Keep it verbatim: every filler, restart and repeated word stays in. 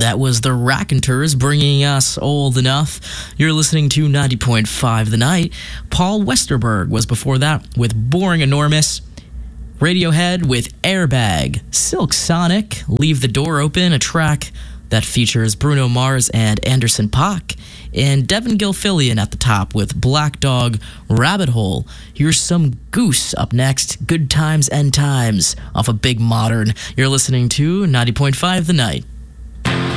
That was the Raconteurs bringing us Old Enough. You're listening to ninety point five The Night. Paul Westerberg was before that with Boring Enormous. Radiohead with Airbag. Silk Sonic, Leave the Door Open, a track that features Bruno Mars and Anderson .Paak. And Devin Gilfillian at the top with Black Dog, Rabbit Hole. Here's some Goose up next. Good Times and Times off of Big Modern. You're listening to ninety point five The Night.